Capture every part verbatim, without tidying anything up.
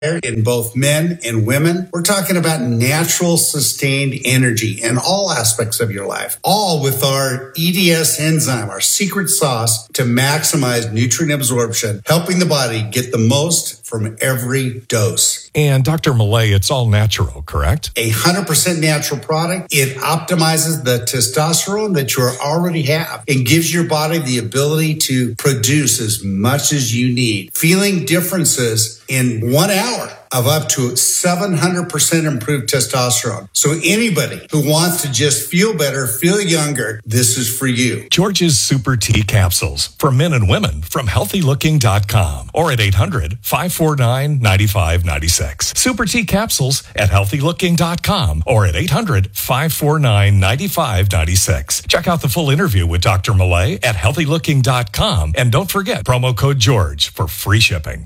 in both men and women. We're talking about natural sustained energy in all aspects of your life, all with our E D S enzyme, our secret sauce to maximize nutrient absorption, helping the body get the most from every dose. And Doctor Malay, it's all natural, correct? A one hundred percent natural product. It optimizes the testosterone that you already have and gives your body the ability to produce as much as you need. Feeling differences in one hour of up to seven hundred percent improved testosterone. So anybody who wants to just feel better, feel younger, this is for you. George's Super T Capsules for men and women from healthy looking dot com or at eight hundred, five four nine, nine five nine six. Super T Capsules at healthy looking dot com or at eight hundred, five four nine, nine five nine six. Check out the full interview with Doctor Malay at healthy looking dot com and don't forget promo code George for free shipping.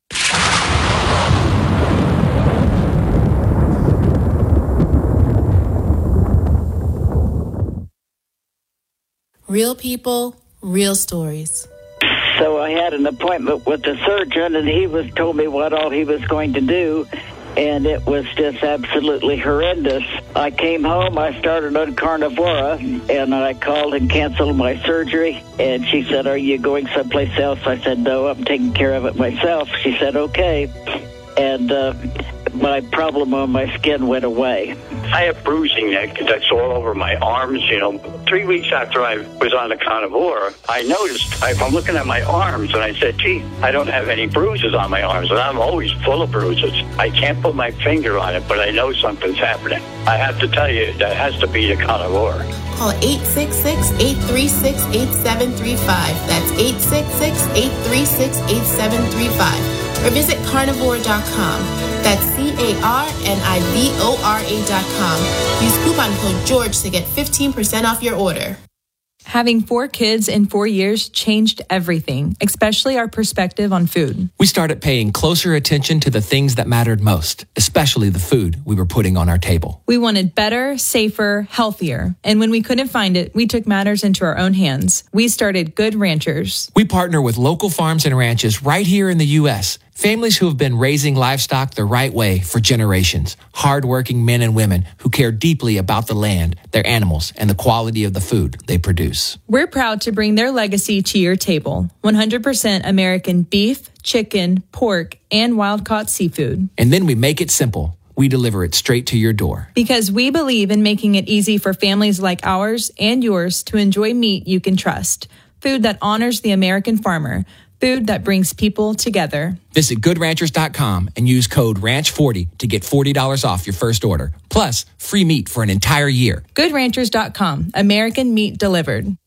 Real people, real stories. So I had an appointment with the surgeon, and he was told me what all he was going to do, and it was just absolutely horrendous. I came home, I started on Carnivora, and I called and canceled my surgery, and she said, "Are you going someplace else?" I said, "No, I'm taking care of it myself." She said, "Okay." And uh, my problem on my skin went away. I have bruising that, that's all over my arms. You know, three weeks after I was on the Carnivora, I noticed, I, I'm looking at my arms, and I said, gee, I don't have any bruises on my arms, and I'm always full of bruises. I can't put my finger on it, but I know something's happening. I have to tell you, that has to be the Carnivora. Call eight six six, eight three six, eight seven three five. That's eight six six, eight three six, eight seven three five. Or visit carnivore dot com. That's C A R N I V O R A dot com. Use coupon code George to get fifteen percent off your order. Having four kids in four years changed everything, especially our perspective on food. We started paying closer attention to the things that mattered most, especially the food we were putting on our table. We wanted better, safer, healthier. And when we couldn't find it, we took matters into our own hands. We started Good Ranchers. We partner with local farms and ranches right here in the U S Families who have been raising livestock the right way for generations. Hardworking men and women who care deeply about the land, their animals, and the quality of the food they produce. We're proud to bring their legacy to your table. one hundred percent American beef, chicken, pork, and wild-caught seafood. And then we make it simple. We deliver it straight to your door. Because we believe in making it easy for families like ours and yours to enjoy meat you can trust. Food that honors the American farmer. Food that brings people together. Visit good ranchers dot com and use code ranch forty to get forty dollars off your first order. Plus, free meat for an entire year. good ranchers dot com. American meat delivered.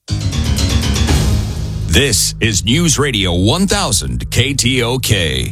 This is News Radio one thousand K T O K.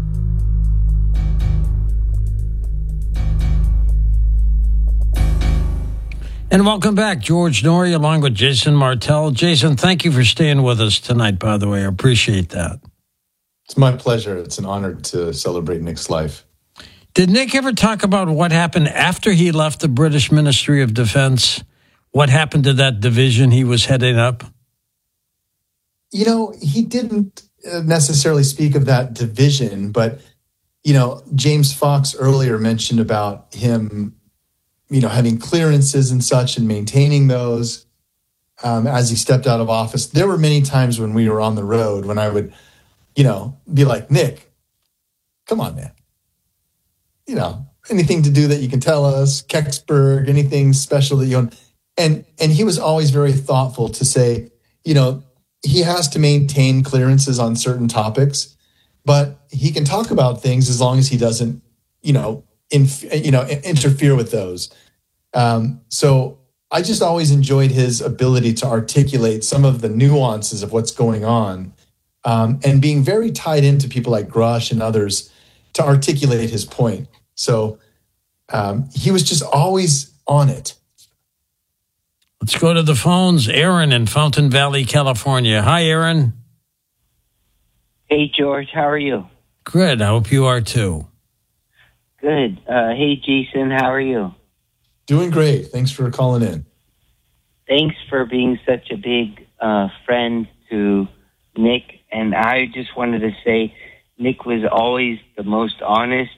And welcome back, George Noory, along with Jason Martell. Jason, thank you for staying with us tonight, by the way. I appreciate that. It's my pleasure. It's an honor to celebrate Nick's life. Did Nick ever talk about what happened after he left the British Ministry of Defense? What happened to that division he was heading up? You know, he didn't necessarily speak of that division, but, you know, James Fox earlier mentioned about him, you know, having clearances and such and maintaining those um, as he stepped out of office. There were many times when we were on the road when I would, you know, be like, Nick, come on, man. You know, anything to do that you can tell us, Kecksburg, anything special that you own. And, and he was always very thoughtful to say, you know, he has to maintain clearances on certain topics, but he can talk about things as long as he doesn't, you know, in, you know, interfere with those. Um, so I just always enjoyed his ability to articulate some of the nuances of what's going on, um, and being very tied into people like Grush and others to articulate his point. So um, he was just always on it. Let's go to the phones. Aaron in Fountain Valley, California. Hi, Aaron. Hey, George. How are you? Good. I hope you are too. Good. Uh, hey, Jason. How are you? Doing great. Thanks for calling in. Thanks for being such a big uh, friend to Nick. And I just wanted to say, Nick was always the most honest